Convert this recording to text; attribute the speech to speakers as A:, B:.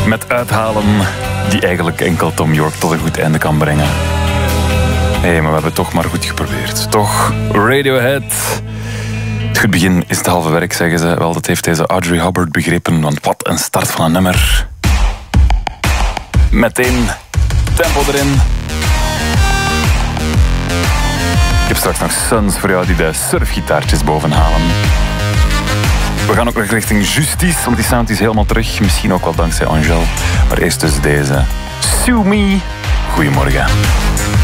A: Met uithalen die eigenlijk enkel Thom Yorke tot een goed einde kan brengen. Maar we hebben het toch maar goed geprobeerd. Toch, Radiohead. Het goed begin is het halve werk, zeggen ze. Wel, dat heeft deze Audrey Hubbard begrepen, want wat een start van een nummer. Meteen tempo erin. Ik heb straks nog Sons voor jou die de surfgitaartjes bovenhalen. We gaan ook nog richting Justice, want die sound is helemaal terug. Misschien ook wel dankzij Angel. Maar eerst dus deze. Sue Me. Goedemorgen.